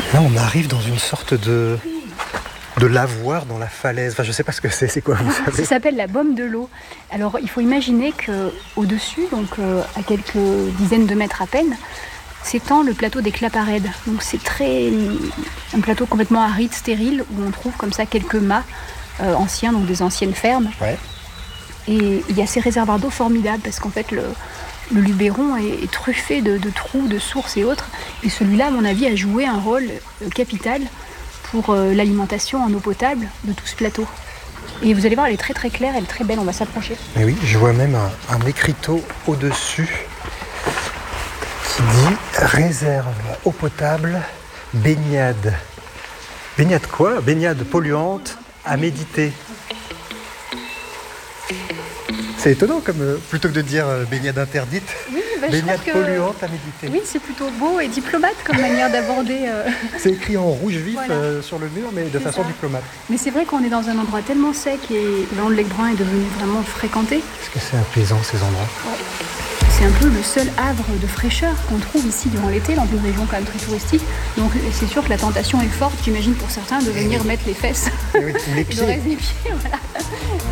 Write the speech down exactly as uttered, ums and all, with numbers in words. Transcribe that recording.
Là, on arrive dans une sorte de, de lavoir dans la falaise. Enfin, je sais pas ce que c'est. C'est quoi, vous savez? Ça s'appelle la baume de l'eau. Alors, il faut imaginer qu'au-dessus, donc euh, à quelques dizaines de mètres à peine, s'étend le plateau des Claparèdes. Donc, c'est très un plateau complètement aride, stérile, où on trouve comme ça quelques mâts euh, anciens, donc des anciennes fermes. Ouais. Et il y a ces réservoirs d'eau formidables parce qu'en fait, le, le Luberon est, est truffé de, de trous, de sources et autres. Et celui-là, à mon avis, a joué un rôle euh, capital pour euh, l'alimentation en eau potable de tout ce plateau. Et vous allez voir, elle est très très claire, elle est très belle, on va s'approcher. Mais oui, je vois même un, un écriteau au-dessus qui dit « Réserve eau potable, baignade ». Baignade quoi? Baignade polluante à méditer. C'est étonnant, comme euh, plutôt que de dire euh, baignade interdite, Oui, bah, je baignade trouve que... polluante à méditer. Oui, c'est plutôt beau et diplomate comme manière d'aborder... Euh... C'est écrit en rouge vif Voilà. euh, sur le mur, mais de C'est façon ça. diplomate. Mais c'est vrai qu'on est dans un endroit tellement sec et le Land Lake Brun est devenu vraiment fréquenté. Est-ce que c'est apaisant, ces endroits? C'est un peu le seul havre de fraîcheur qu'on trouve ici durant l'été, dans une région quand même très touristique. Donc c'est sûr que la tentation est forte, j'imagine pour certains, de venir mettre les fesses Eh oui, ou les et de pieds. rester les pieds. Voilà.